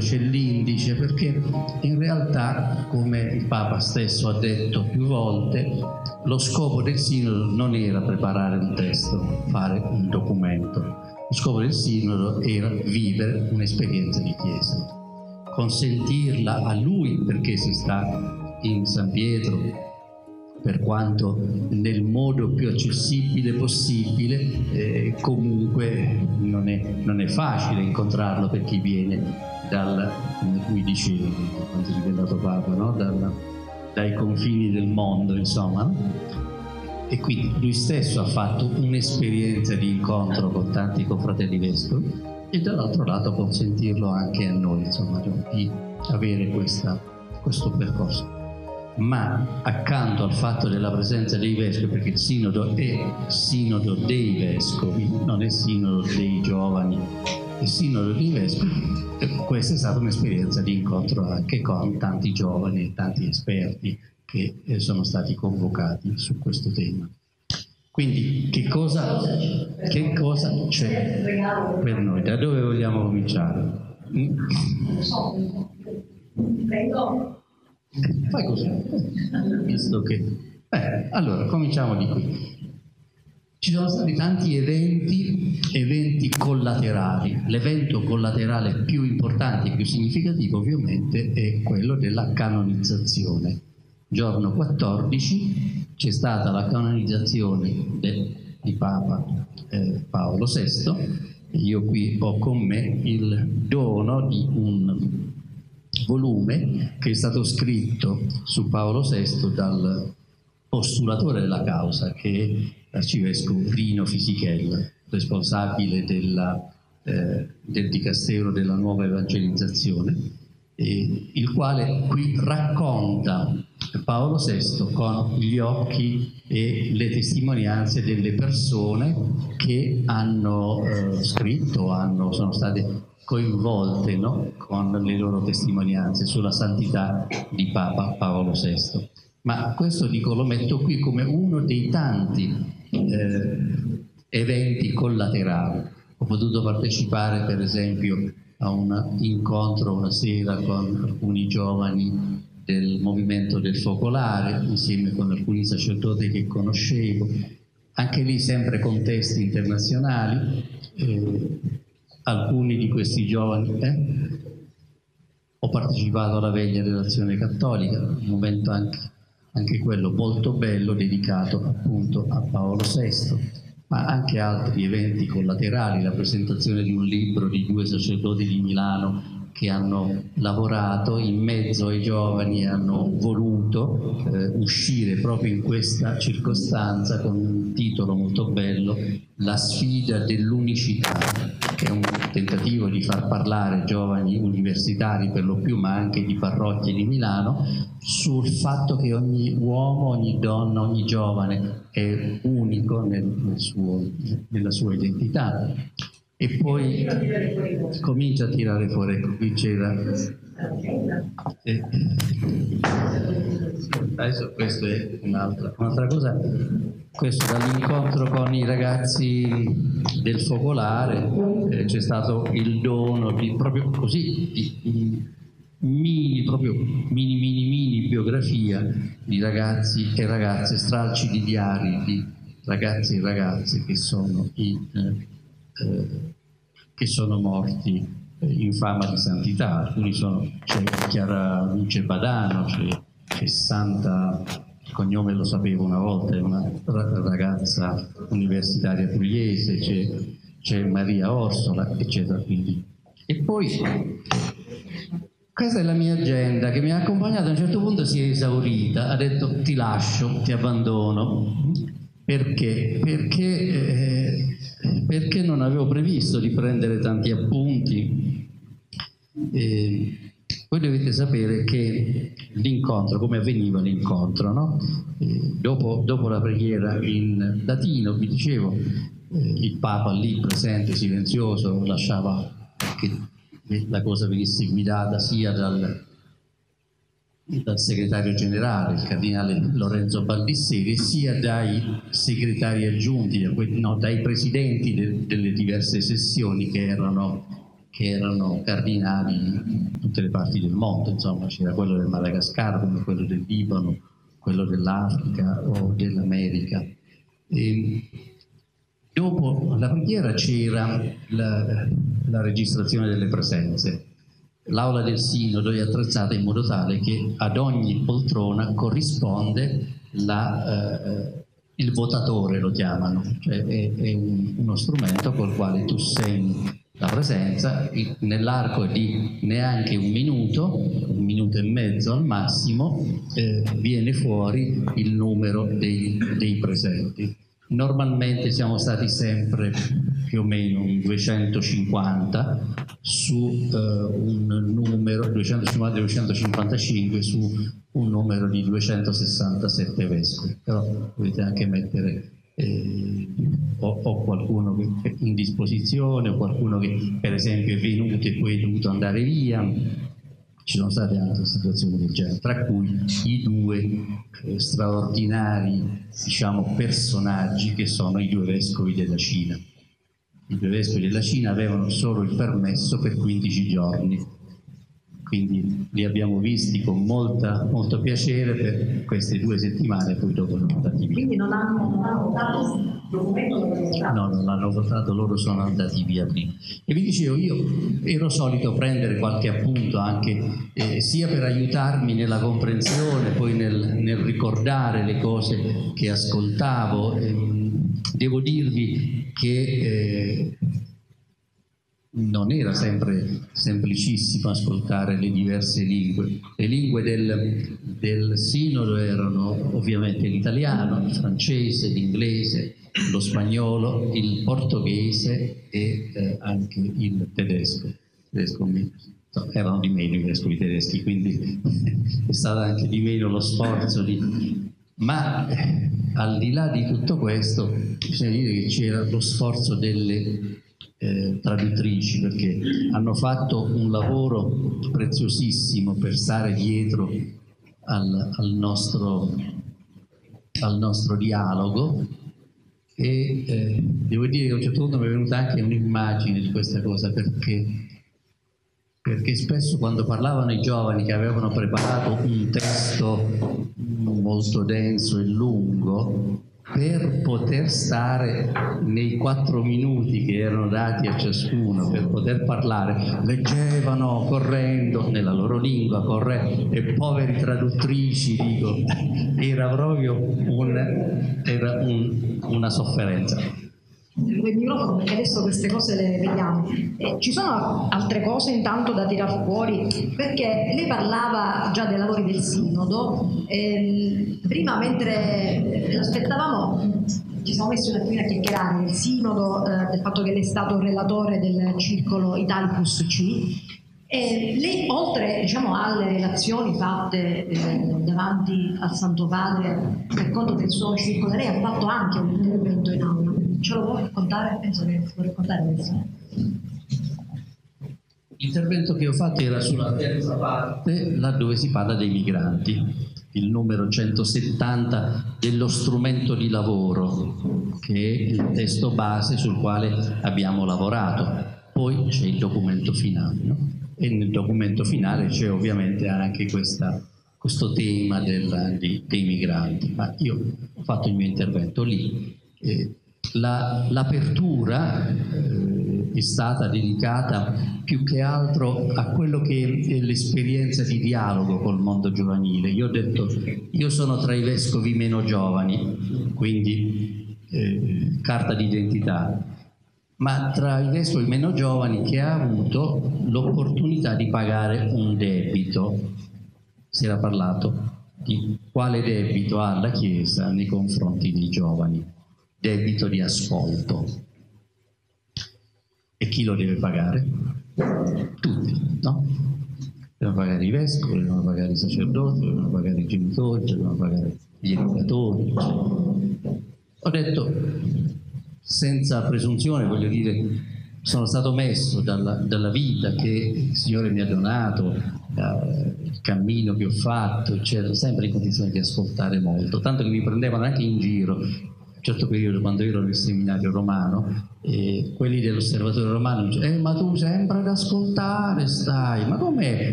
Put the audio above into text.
c'è l'indice, perché in realtà, come il Papa stesso ha detto più volte, lo scopo del Sinodo non era preparare un testo, fare un documento. Lo scopo del Sinodo era vivere un'esperienza di Chiesa, consentirla a lui, perché si sta in San Pietro, per quanto nel modo più accessibile possibile, comunque non è facile incontrarlo per chi viene come lui diceva quando è diventato Papa, no? Dai confini del mondo, insomma. E quindi lui stesso ha fatto un'esperienza di incontro con tanti confratelli vescovi e dall'altro lato consentirlo anche a noi, insomma, di avere questo percorso. Ma accanto al fatto della presenza dei vescovi, perché il Sinodo è Sinodo dei vescovi, non è Sinodo dei giovani, è Sinodo dei vescovi, questa è stata un'esperienza di incontro anche con tanti giovani e tanti esperti che sono stati convocati su questo tema. Quindi che cosa c'è per noi? Da dove vogliamo cominciare? Prego. Fai così, visto che... allora, cominciamo di qui. Ci sono stati tanti eventi collaterali. L'evento collaterale più importante e più significativo ovviamente è quello della canonizzazione. Giorno 14 c'è stata la canonizzazione di Papa Paolo VI. Io qui ho con me il dono di un volume che è stato scritto su Paolo VI dal postulatore della causa, che è l'arcivescovo Rino Fisichella, responsabile del dicastero della nuova evangelizzazione, il quale qui racconta Paolo VI con gli occhi e le testimonianze delle persone che hanno scritto, sono state coinvolte, no? Con le loro testimonianze sulla santità di Papa Paolo VI. Ma questo lo metto qui come uno dei tanti eventi collaterali. Ho potuto partecipare per esempio a un incontro una sera con alcuni giovani del movimento del Focolare, insieme con alcuni sacerdoti che conoscevo, anche lì sempre contesti internazionali. Alcuni di questi giovani ho partecipato alla veglia dell'Azione Cattolica, un momento anche quello molto bello, dedicato appunto a Paolo VI, ma anche altri eventi collaterali, la presentazione di un libro di 2 sacerdoti di Milano che hanno lavorato in mezzo ai giovani e hanno voluto uscire proprio in questa circostanza con un titolo molto bello, La sfida dell'unicità, che è un tentativo di far parlare giovani universitari per lo più, ma anche di parrocchie di Milano, sul fatto che ogni uomo, ogni donna, ogni giovane è unico nella sua identità. E poi comincia a tirare fuori, ecco, qui c'era. Adesso questo è un'altra cosa. Questo dall'incontro con i ragazzi del Focolare c'è stato il dono di proprio così di mini biografia di ragazzi e ragazze, stralci di diari di ragazzi e ragazze che sono morti in fama di santità. Alcuni c'è Chiara Luce Badano, c'è Santa, il cognome lo sapevo una volta, è una ragazza universitaria pugliese, c'è Maria Orsola, eccetera. Quindi. E poi questa è la mia agenda che mi ha accompagnato. A un certo punto si è esaurita, ha detto ti lascio, ti abbandono. Perché? Perché non avevo previsto di prendere tanti appunti. Voi dovete sapere che l'incontro, come avveniva l'incontro, no? Dopo la preghiera in latino, vi dicevo, il Papa lì presente, silenzioso, lasciava che la cosa venisse guidata sia dal segretario generale, il cardinale Lorenzo Baldisseri, sia dai segretari aggiunti, dai presidenti delle diverse sessioni che erano cardinali tutte le parti del mondo, insomma, c'era quello del Madagascar, come quello del Libano, quello dell'Africa o dell'America. Dopo la preghiera c'era la registrazione delle presenze. L'aula del sinodo è attrezzata in modo tale che ad ogni poltrona corrisponde il votatore, lo chiamano, cioè è uno strumento col quale tu segni la presenza, nell'arco di neanche un minuto e mezzo al massimo, viene fuori il numero dei presenti. Normalmente siamo stati sempre più o meno un 250 su un numero, 250-255 su un numero di 267 vescovi, però potete anche mettere o qualcuno che è in disposizione, o qualcuno che per esempio è venuto e poi è dovuto andare via. Ci sono state altre situazioni del genere, tra cui i due straordinari, diciamo, personaggi che sono i due vescovi della Cina. I due vescovi della Cina avevano solo il permesso per 15 giorni, quindi li abbiamo visti con molto piacere per queste 2 settimane, poi dopo sono andati via. Quindi non hanno votato il documento? No, non l'hanno votato, loro sono andati via prima. E vi dicevo, io ero solito prendere qualche appunto anche sia per aiutarmi nella comprensione, poi nel ricordare le cose che ascoltavo. Devo dirvi che non era sempre semplicissimo ascoltare le diverse lingue. Le lingue del sinodo erano ovviamente l'italiano, il francese, l'inglese, lo spagnolo, il portoghese e anche il tedesco. Erano di meno i vescovi tedeschi, quindi è stato anche di meno lo sforzo ma al di là di tutto questo bisogna dire che c'era lo sforzo delle traduttrici, perché hanno fatto un lavoro preziosissimo per stare dietro al nostro dialogo, e devo dire che a un certo punto mi è venuta anche un'immagine di questa cosa, perché spesso quando parlavano i giovani che avevano preparato un testo molto denso e lungo, per poter stare nei 4 minuti che erano dati a ciascuno per poter parlare, leggevano correndo nella loro lingua, e poveri traduttrici, dico, era proprio una sofferenza. Il microfono, perché adesso queste cose le vediamo. Ci sono altre cose intanto da tirar fuori, perché lei parlava già dei lavori del sinodo. Prima, mentre aspettavamo, ci siamo messi un attimino a chiacchierare del sinodo, del fatto che lei è stato relatore del circolo Italicus C. E lei, oltre, diciamo, alle relazioni fatte davanti al Santo Padre per conto del suo circolo, lei ha fatto anche un intervento in aula. Ce lo può raccontare? Penso che si può raccontare adesso. L'intervento che ho fatto era sulla terza parte, laddove si parla dei migranti, il numero 170 dello strumento di lavoro, che è il testo base sul quale abbiamo lavorato. Poi c'è il documento finale, no? E nel documento finale c'è ovviamente anche questo tema dei migranti. Ma io ho fatto il mio intervento lì. L'apertura è stata dedicata più che altro a quello che è l'esperienza di dialogo col mondo giovanile. Io ho detto, io sono tra i vescovi meno giovani, quindi carta d'identità, ma tra i vescovi meno giovani che ha avuto l'opportunità di pagare un debito. Si era parlato di quale debito ha la Chiesa nei confronti dei giovani. Debito di ascolto. E chi lo deve pagare? Tutti, no? Devono pagare i vescovi, devono pagare i sacerdoti, devono pagare i genitori, devono pagare gli educatori. Ho detto, senza presunzione, voglio dire, sono stato messo dalla vita che il Signore mi ha donato, il cammino che ho fatto, eccetera, sempre in condizione di ascoltare molto, tanto che mi prendevano anche in giro. A un certo periodo, quando io ero nel seminario romano, quelli dell'Osservatorio Romano dicevano: ma tu sempre ad ascoltare stai, ma com'è?